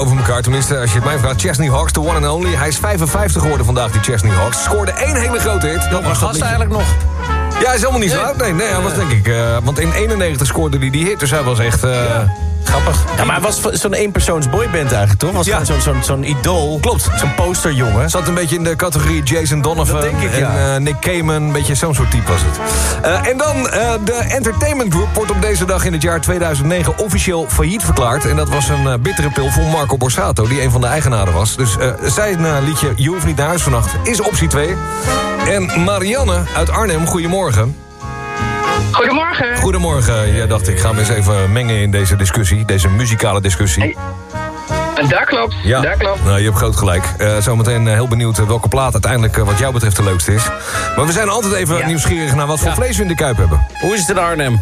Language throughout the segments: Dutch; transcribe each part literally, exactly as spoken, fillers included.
over elkaar, tenminste als je het mij vraagt. Chesney Hawks, the one and only. Hij is vijfenvijftig geworden vandaag, die Chesney Hawks. Scoorde één hele grote hit. Dat was gast eigenlijk nog. Ja, hij is helemaal niet zo oud. Nee, nee, hij was denk ik... Uh, want in eenennegentig scoorde hij die hit, dus hij was echt... Uh, ja. Grappig. Ja, maar hij was zo'n eenpersoons boyband eigenlijk, toch? Was ja. zo'n zo'n zo'n idool. Klopt. Zo'n posterjongen. Zat een beetje in de categorie Jason Donovan ik, en ja. uh, Nick Cayman. Een beetje zo'n soort type was het. Uh, en dan, uh, de Entertainment Group wordt op deze dag in het jaar tweeduizend negen officieel failliet verklaard. En dat was een uh, bittere pil voor Marco Borsato, die een van de eigenaren was. Dus uh, zijn uh, liedje Je hoeft niet naar huis vannacht is optie twee. En Marianne uit Arnhem, goedemorgen. Goedemorgen. Goedemorgen. Ja, dacht ik, ga me eens even mengen in deze discussie. Deze muzikale discussie. Hey. Dat klopt, ja. dat klopt. Nou, je hebt groot gelijk. Uh, zometeen uh, heel benieuwd uh, welke plaat uiteindelijk uh, wat jou betreft de leukste is. Maar we zijn altijd even ja. nieuwsgierig naar wat voor ja. vlees we in de kuip hebben. Hoe is het in Arnhem?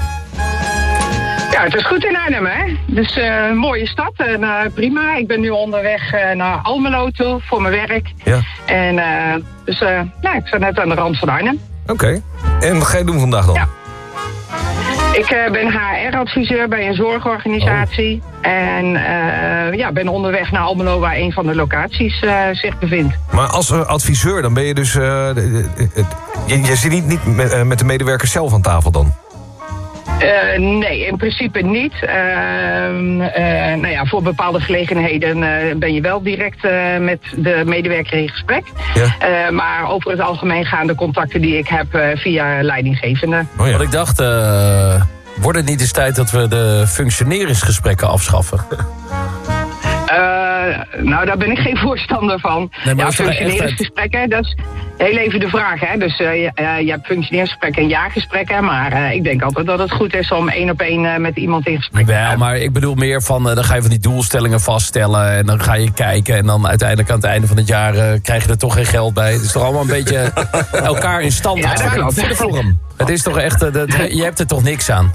Ja, het is goed in Arnhem, hè. Dus uh, een mooie stad en uh, prima. Ik ben nu onderweg uh, naar Almelo toe voor mijn werk. Ja. En uh, dus uh, ja, ik sta net aan de rand van Arnhem. Oké. Okay. En wat ga je doen vandaag dan? Ja. Ik uh, ben H R-adviseur bij een zorgorganisatie. Oh. En uh, ja, ben onderweg naar Almelo, waar een van de locaties uh, zich bevindt. Maar als uh, adviseur, dan ben je dus... Uh, de, de, de, je, je zit niet, niet met, uh, met de medewerkers zelf aan tafel dan? Uh, nee, in principe niet. Uh, uh, nou ja, voor bepaalde gelegenheden uh, ben je wel direct uh, met de medewerker in gesprek. Ja. Uh, maar over het algemeen gaan de contacten die ik heb uh, via leidinggevende. Oh ja. Wat ik dacht, uh, wordt het niet eens tijd dat we de functioneringsgesprekken afschaffen? Uh, nou, daar ben ik geen voorstander van. Nee, ja, functioneringsgesprekken, dat is heel even de vraag. Hè? Dus uh, je, uh, je hebt functioneringsgesprekken en jaargesprekken. Maar uh, ik denk altijd dat het goed is om één op één uh, met iemand in gesprek te gaan. Ja, maar ik bedoel meer van, uh, dan ga je van die doelstellingen vaststellen. En dan ga je kijken. En dan uiteindelijk aan het einde van het jaar uh, krijg je er toch geen geld bij. Het is toch allemaal een beetje elkaar in stand houden. Ja, dat klopt. Voor de vorm. Het is toch echt, uh, dat, je hebt er toch niks aan.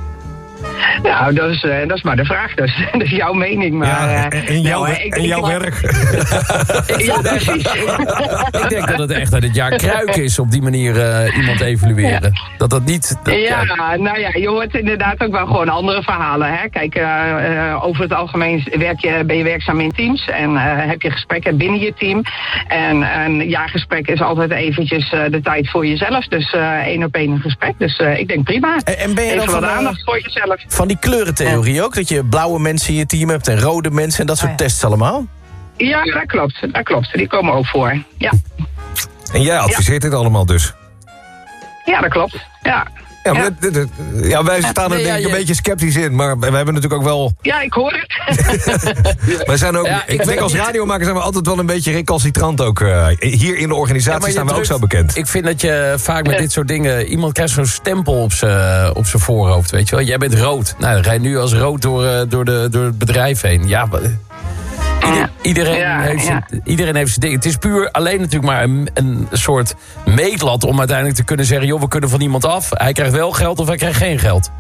Nou, dat is, uh, dat is maar de vraag. Dus. Dat is jouw mening. Maar, ja, en, en jouw, nou, ik, en jouw ik, werk. Ik, ja, precies. Ik denk dat het echt uit het jaar kruik is op die manier uh, iemand evalueren. Ja. Dat dat niet... Dat, ja, ja, nou ja, je hoort inderdaad ook wel gewoon andere verhalen. Hè? Kijk, uh, uh, over het algemeen werk je, ben je werkzaam in teams. En uh, heb je gesprekken binnen je team. En een jaargesprek is altijd eventjes uh, de tijd voor jezelf. Dus uh, één op één een gesprek. Dus uh, ik denk prima. En, en ben je Even dan wat van, aandacht voor jezelf. Van die kleurentheorie ook? Dat je blauwe mensen in je team hebt en rode mensen en dat soort oh ja. tests allemaal? Ja, dat klopt. Dat klopt. Die komen ook voor. Ja. En jij adviseert ja. dit allemaal dus? Ja, dat klopt. Ja. Ja, maar ja. De, de, de, ja, wij staan er nee, denk ik ja, een je... beetje sceptisch in, maar we hebben natuurlijk ook wel... Ja, ik hoor het. wij zijn ook, ja, ik, ik denk als radiomaker zijn we altijd wel een beetje recalcitrant ook. Uh, hier in de organisatie ja, staan we drukt, ook zo bekend. Ik vind dat je vaak met ja. dit soort dingen... Iemand krijgt zo'n stempel op zijn op zijn voorhoofd, weet je wel. Jij bent rood. Nou, dan ga je nu als rood door, uh, door, de, door het bedrijf heen. Ja, maar... Ieder, iedereen, ja, heeft zijn, ja. iedereen heeft zijn ding. Het is puur alleen natuurlijk maar een, een soort meetlat om uiteindelijk te kunnen zeggen... joh, we kunnen van iemand af. Hij krijgt wel geld of hij krijgt geen geld.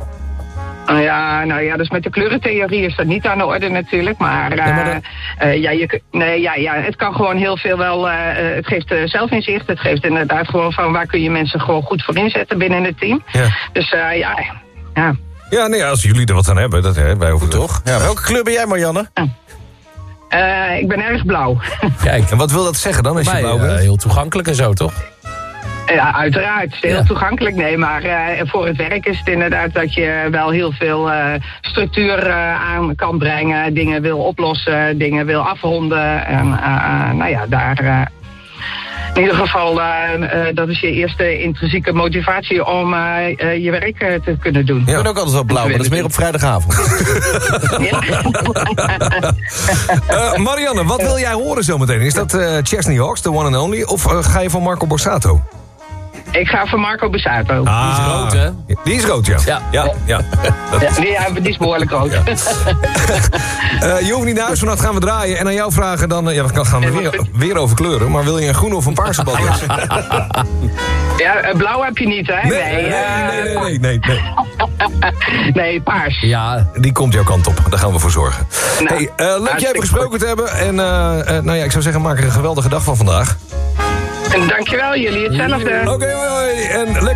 Ja, nou ja, dus met de kleurentheorie is dat niet aan de orde natuurlijk. Maar, uh, nee, maar dan... uh, ja, je, nee, ja, ja, het kan gewoon heel veel wel... Uh, het geeft uh, zelfinzicht. Het geeft inderdaad gewoon van waar kun je mensen gewoon goed voor inzetten binnen het team. Ja. Dus uh, ja, ja. Ja, nee, als jullie er wat aan hebben, dat hè, wij hoeven toch. Ja, welke kleur ben jij, Marianne? Ja. Uh, ik ben erg blauw. Kijk, en wat wil dat zeggen dan als je Mij, blauw bent? Uh, heel toegankelijk en zo, toch? Ja, uiteraard. Heel ja. toegankelijk, nee. Maar uh, voor het werk is het inderdaad dat je wel heel veel uh, structuur uh, aan kan brengen. Dingen wil oplossen, dingen wil afronden. En uh, uh, nou ja, daar... Uh, in ieder geval, uh, uh, dat is je eerste intrinsieke motivatie om uh, uh, je werk uh, te kunnen doen. Ja. Ik ben ook altijd wel blauw, maar dat is meer op vrijdagavond. uh, Marianne, wat wil jij horen zometeen? Is dat uh, Chesney Hawks, the one and only? Of uh, ga je van Marco Borsato? Ik ga voor Marco Borsato. Ah, die is rood, hè? Die is rood, ja. Ja, ja, ja. ja die, ja, die is behoorlijk rood. Ja. uh, je hoeft niet naar huis, vannacht gaan we draaien. En aan jou vragen dan... Uh, ja, dan gaan we weer, weer over kleuren. Maar wil je een groene of een paarse badjas? Ja, blauw heb je niet, hè? Nee, nee, nee, nee, nee, nee, nee. Nee, paars. Ja, die komt jouw kant op. Daar gaan we voor zorgen. Nou, hey, uh, leuk jij even gesproken te hebben. En uh, uh, nou ja, ik zou zeggen, maak er een geweldige dag van vandaag. En dankjewel, jullie hetzelfde. Oké, okay, hoi, hoi. En lekker.